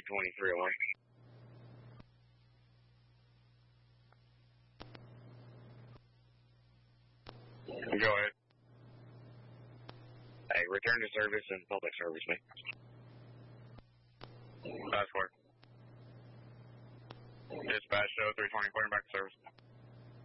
32301. Go ahead. Hey, return to service and public service, mate. That's correct. Dispatch show 320, back to service.